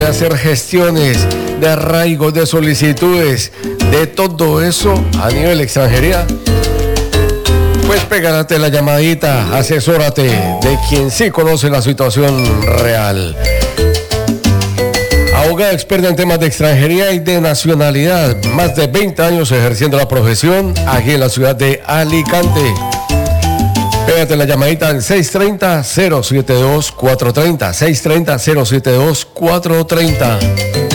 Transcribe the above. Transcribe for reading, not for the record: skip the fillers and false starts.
hacer gestiones de arraigo, de solicitudes, de todo eso a nivel extranjería, pues pégate la llamadita, asesórate de quien sí conoce la situación real. Abogada experta en temas de extranjería y de nacionalidad, más de 20 años ejerciendo la profesión aquí en la ciudad de Alicante. Pégate la llamadita al 630-072-430, 630-072-430.